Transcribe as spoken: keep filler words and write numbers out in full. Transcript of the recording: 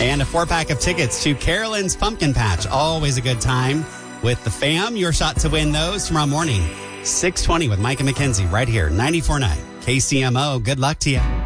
And a four-pack of tickets to Carolyn's Pumpkin Patch. Always a good time with the fam. Your shot to win those tomorrow morning, six twenty with Mike and McKenzie right here, ninety-four point nine K C M O. Good luck to you.